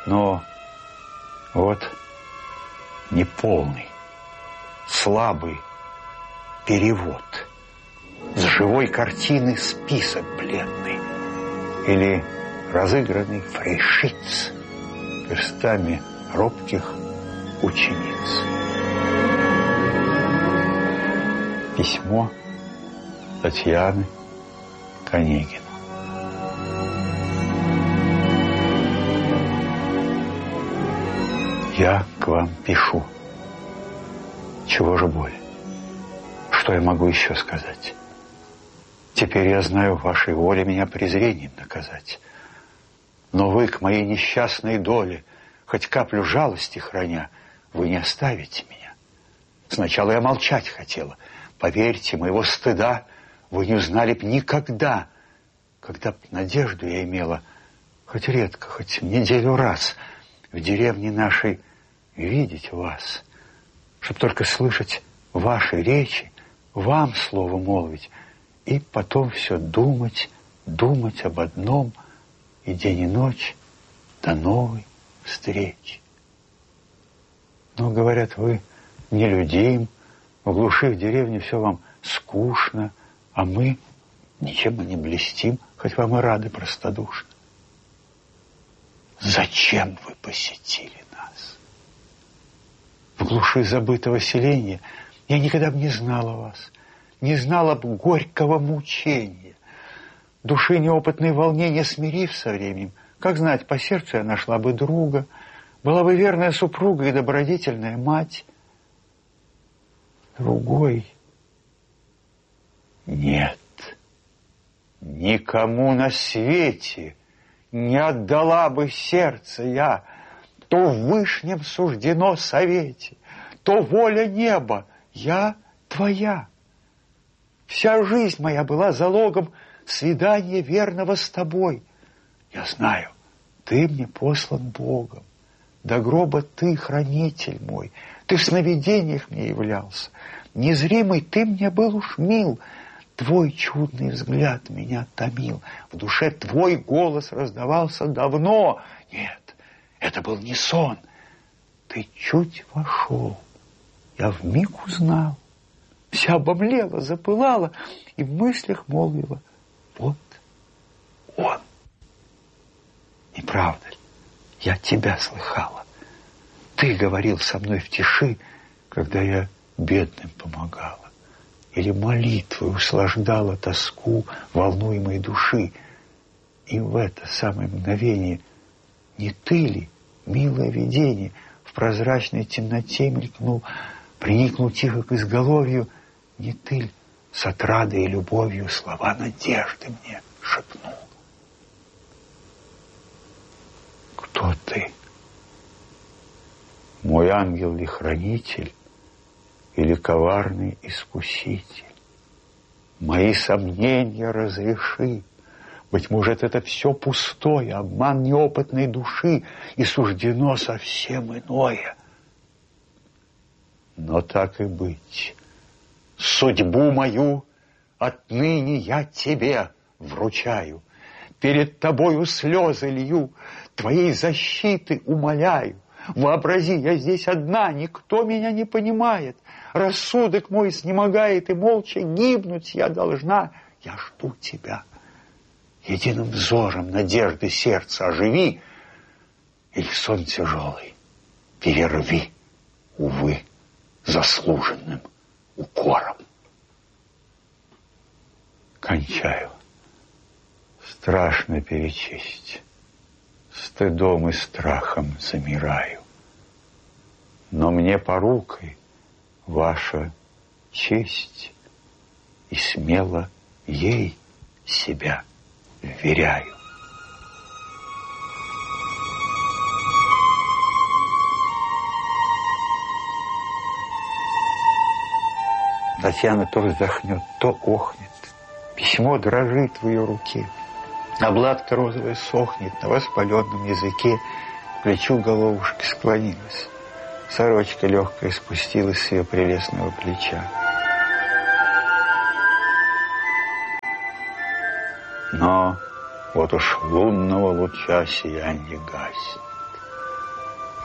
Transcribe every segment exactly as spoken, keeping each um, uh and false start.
Но вот неполный, слабый перевод. С живой картины список бледный. Или разыгранный фрейшиц перстами робких учениц. Письмо Татьяны к Онегину. Я к вам пишу. Чего же более? Что я могу еще сказать? Теперь я знаю, вашей воле меня презрением наказать. Но вы к моей несчастной доле, хоть каплю жалости храня, вы не оставите меня. Сначала я молчать хотела. Поверьте, моего стыда вы не узнали б никогда, когда б надежду я имела, хоть редко, хоть неделю раз, в деревне нашей видеть вас, чтоб только слышать ваши речи, вам слово молвить, и потом все думать, думать об одном, и день и ночь до новой встречи. Но, говорят, вы нелюдим, в глуши в деревне все вам скучно, а мы ничем и не блестим, хоть вам и рады простодушно. Зачем вы посетили нас? В глуши забытого селения я никогда бы не знала вас, не знала бы горького мучения. Души неопытной волнения смирив со временем, как знать, по сердцу я нашла бы друга, была бы верная супруга и добродетельная мать. Другой нет, никому на свете не отдала бы сердце я, то в вышнем суждено совете, то воля неба, я твоя. Вся жизнь моя была залогом свидания верного с тобой. Я знаю, ты мне послан Богом, до гроба ты хранитель мой, ты в сновидениях мне являлся, незримый ты мне был уж мил, твой чудный взгляд меня томил, в душе твой голос раздавался давно. Нет, это был не сон, ты чуть вошел, я вмиг узнал, вся обомлела, запылала и в мыслях молвила: вот он. Не правда ли? Я тебя слыхала. Ты говорил со мной в тиши, когда я бедным помогала, или молитвой услаждала тоску волнуемой души. И в это самое мгновение не ты ли, милое видение, в прозрачной темноте мелькнул, приникнул тихо к изголовью, не ты ли с отрадой и любовью слова надежды мне шепнул? Кто ты? Мой ангел ли хранитель или коварный искуситель? Мои сомнения разреши. Быть может, это все пустое, обман неопытной души, и суждено совсем иное. Но так и быть. Судьбу мою отныне я тебе вручаю. Перед тобою слезы лью, твоей защиты умоляю. Вообрази, я здесь одна, никто меня не понимает. Рассудок мой снемогает, и молча гибнуть я должна. Я жду тебя. Единым взором надежды сердца оживи, или сон тяжелый перерви, увы, заслуженным укором. Кончаю. Страшно перечесть. Стыдом и страхом замираю. Но мне порукой ваша честь, и смело ей себя вверяю. Татьяна то вздохнет, то охнет. Письмо дрожит в ее руке. Обладка розовая сохнет на воспаленном языке. К плечу головушки склонилась. Сорочка легкая спустилась с ее прелестного плеча. Но вот уж лунного луча сиянье гаснет.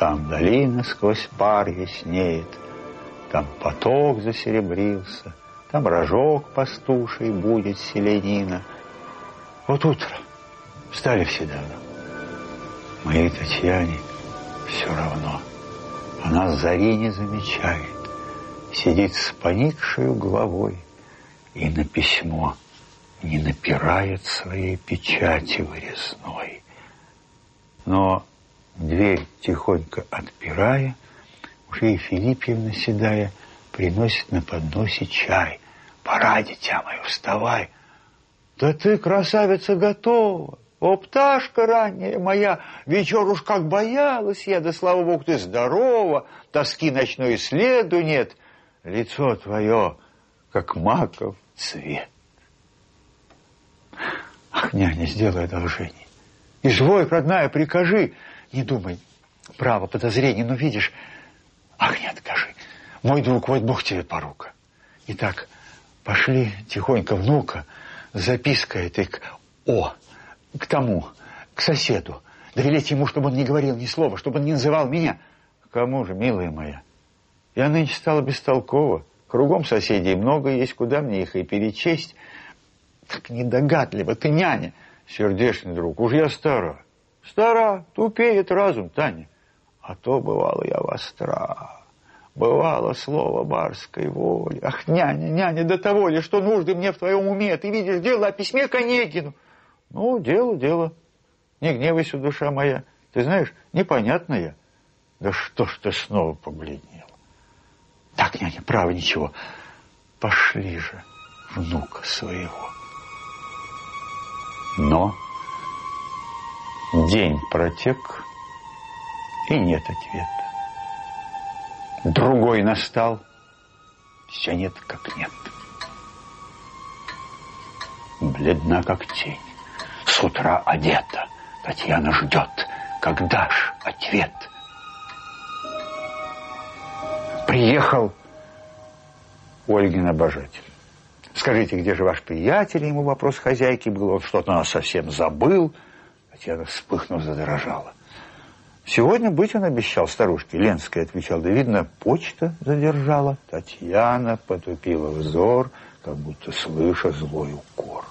Там долина сквозь пар яснеет, там поток засеребрился, там рожок пастуший будет селянина. Вот утро, встали все давно. Моей Татьяне все равно. Она зари не замечает, сидит с поникшей головой и на письмо не напирает своей печати вырезной. Но дверь тихонько отпирая, уже и Филипьевна седая приносит на подносе чай. Пора, дитя мое, вставай. Да ты, красавица, готова. О, пташка ранняя моя, вечер уж как боялась я, да слава богу, ты здорова, тоски ночной следу нет. Лицо твое, как маков цвет. Ах, няня, сделай одолжение. Изволь, родная, прикажи. Не думай, право, подозрение, но видишь... Ах, не откажи. Мой друг, вот Бог тебе порука. Итак, пошли тихонько внука с запиской этой к О, к тому, к соседу. Да велеть ему, чтобы он не говорил ни слова, чтобы он не называл меня. Кому же, милая моя? Я нынче стала бестолкова. Кругом соседей много есть, куда мне их и перечесть. Так недогадливо ты, няня. Сердечный друг, уж я стара. Стара, тупеет разум, Таня. А то бывало я востра. Бывало слово барской воли. Ах, няня, няня, до того ли, что нужды мне в твоем уме. Ты видишь дело о письме к Онегину. Ну, дело, дело. Не гневайся, душа моя. Ты знаешь, непонятно я. Да что ж ты снова побледнела? Так, няня, право, ничего. Пошли же внука своего. Но день протек, и нет ответа. Другой настал, все нет как нет. Бледна как тень, с утра одета. Татьяна ждет, когда ж ответ. Приехал Ольгин обожатель. Скажите, где же ваш приятель? Ему вопрос хозяйки был. Он что-то нас совсем забыл. Татьяна, вспыхнув, задрожала. Сегодня быть он обещал старушке. Ленская отвечала, да, видно, почта задержала. Татьяна потупила взор, как будто слыша злой укор.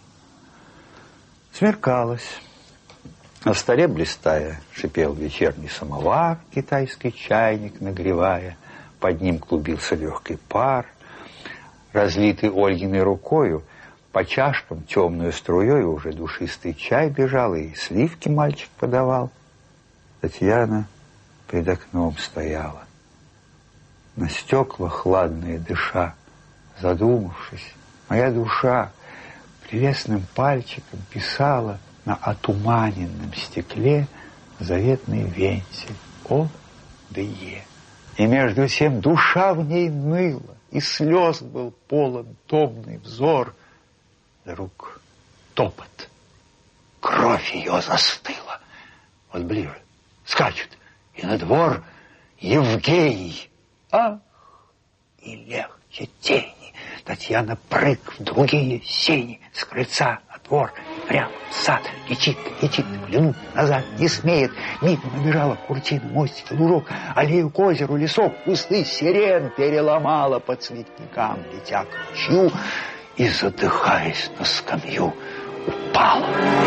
Смеркалось. На столе, блистая, шипел вечерний самовар, китайский чайник нагревая. Под ним клубился легкий пар. Разлитый Ольгиной рукою, по чашкам темную струей уже душистый чай бежал, и сливки мальчик подавал. Татьяна пред окном стояла, на стекла хладные дыша, задумавшись, моя душа прелестным пальчиком писала на отуманенном стекле заветный вензель О да Е. И между тем душа в ней ныла, и слез был полон томный взор. Вдруг топот, кровь ее застыла. Вот ближе скачут, и на двор Евгений. Ах, и легче тени. Татьяна прыг в другие сени, с крыльца на двор, прямо в сад. Летит, летит, глянуть назад не смеет. Мигом набежала в куртину, мостики, лужок, аллею к озеру, лесок, кусты сирен переломала по цветникам, летя к ручью, и, задыхаясь на скамью, упала.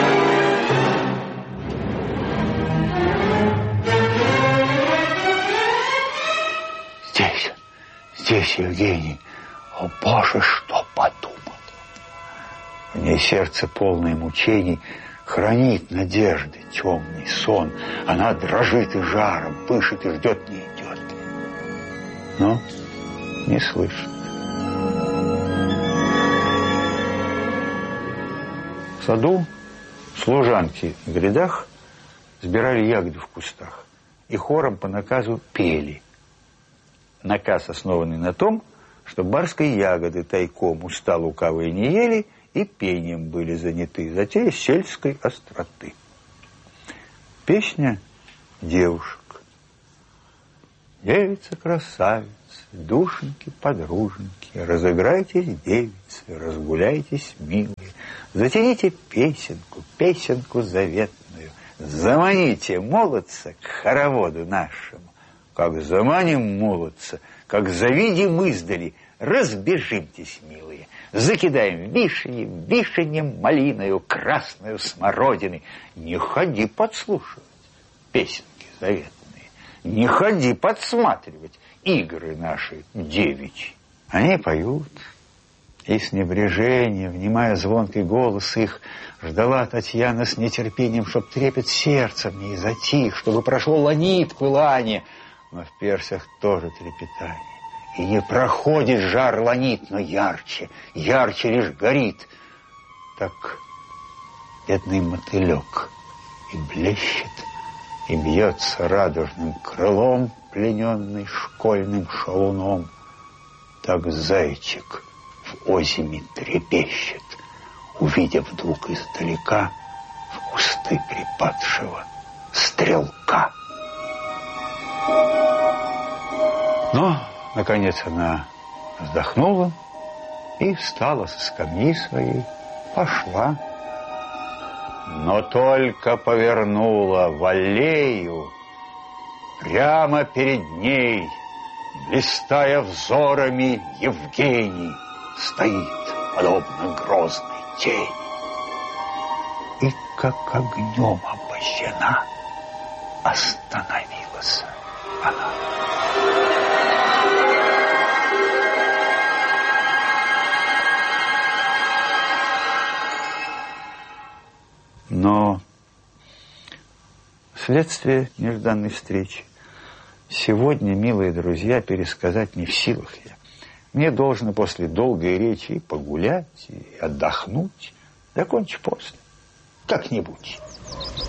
Здесь, здесь Евгений. О, Боже, что подумал! В ней сердце, полное мучений, хранит надежды, темный сон. Она дрожит и жаром, пышет и ждет, не идет. Но не слышит. В саду служанки в грядах сбирали ягоды в кустах и хором по наказу пели. Наказ, основанный на том, что барской ягоды тайком уста лукавые не ели и пением были заняты, затея сельской остроты. Песня девушек. Девица-красавица, душеньки, подруженьки, разыграйтесь, девицы, разгуляйтесь, милые, затяните песенку, песенку заветную, Заманите молодца к хороводу нашему. Как заманим молодца, как завидим издали, разбежимтесь, милые, закидаем вишенем, вишенем, малиною, красною смородиной. Не ходи подслушивать песенки заветные, не ходи подсматривать игры наши девичьи. Они поют, и с небрежением, внимая звонкий голос их, ждала Татьяна с нетерпением, чтоб трепет сердца в ней затих, чтобы прошло ланит пылание, но в персях тоже трепетание. И не проходит жар ланит, но ярче, ярче лишь горит. Так бедный мотылек и блещет, и бьется радужным крылом, плененный школьным шалуном. Так зайчик в озими трепещет, увидев вдруг издалека в кусты припадшего стрелка. Но, наконец, она вздохнула и встала со скамьи своей, пошла. Но только повернула в аллею, прямо перед ней, блистая взорами, Евгений стоит, подобно грозной тени. И как огнем обожжена остановилась она. Но следствие нежданной встречи сегодня, милые друзья, пересказать не в силах я. Мне должно после долгой речи и погулять, и отдохнуть. Закончу после. Как-нибудь.